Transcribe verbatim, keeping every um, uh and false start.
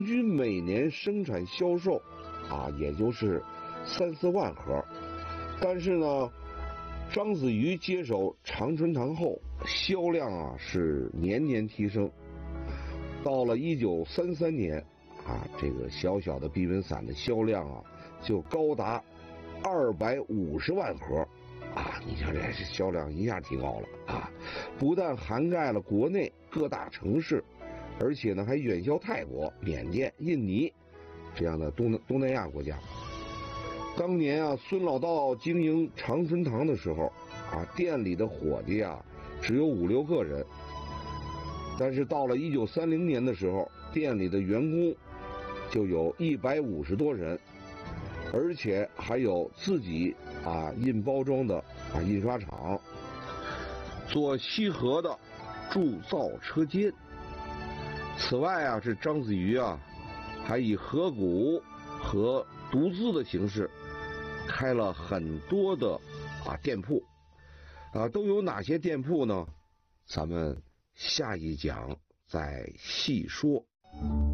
均每年生产销售啊，也就是三四万盒。但是呢，章子怡接手常春堂后，销量啊是年年提升。到了一九三三年啊，这个小小的避蚊伞的销量啊，就高达二百五十万盒啊！你瞧，这销量一下提高了啊！不但涵盖了国内各大城市，而且呢还远销泰国、缅甸、印尼这样的东东南亚国家。当年啊，孙老道经营常春堂的时候啊，店里的伙计啊只有五六个人。但是到了一九三零年的时候，店里的员工就有一百五十多人，而且还有自己啊印包装的啊印刷厂，做锡盒的铸造车间。此外啊，这章子怡啊还以合股和独资的形式开了很多的啊店铺啊，都有哪些店铺呢？咱们下一讲再细说。